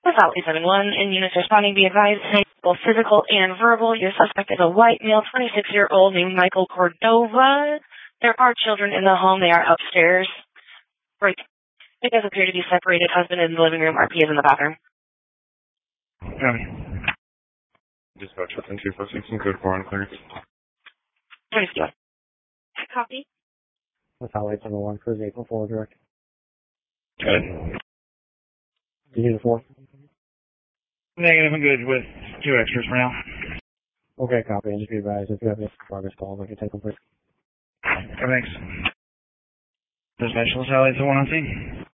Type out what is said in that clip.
Without 871 in units responding, be advised, both physical and verbal. Your suspect is a white male, 26-year-old named Michael Cordova. There are children in the home. They are upstairs. Right. It does appear to be separated. Husband in the living room. RP is in the bathroom. Dispatch within 246 and code 4 on clearance. Copy. Without 871, cruise 814 direct. Good. Do you need a 4? Negative, I'm good with 2 extras for now. Okay, copy. And just be advised, if you have any progress calls, I can take them, please. Okay, thanks. Dispatch, let's highlight the one on scene.